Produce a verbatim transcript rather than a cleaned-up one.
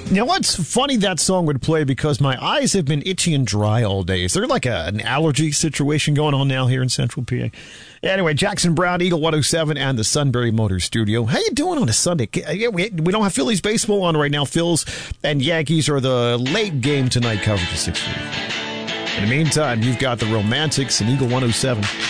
You know what's funny that song would play because my eyes have been itchy and dry all day. Is there like a, an allergy situation going on now here in Central P A? Anyway, Jackson Brown, Eagle one oh seven, and the Sunbury Motors Studio. How you doing on a Sunday? Yeah, we, we don't have Phillies baseball on right now. Phils and Yankees are the late game tonight coverage at six forty. In the meantime, you've got the Romantics and Eagle one oh seven.